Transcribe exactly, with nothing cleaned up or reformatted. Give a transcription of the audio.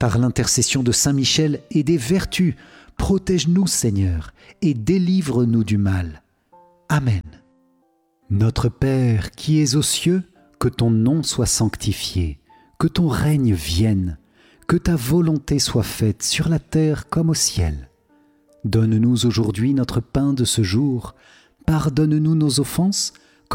Par l'intercession de Saint Michel et des vertus, protège-nous, Seigneur, et délivre-nous du mal. Amen. Notre Père qui es aux cieux, que ton nom soit sanctifié, que ton règne vienne, que ta volonté soit faite sur la terre comme au ciel. Donne-nous aujourd'hui notre pain de ce jour. Pardonne-nous nos offenses,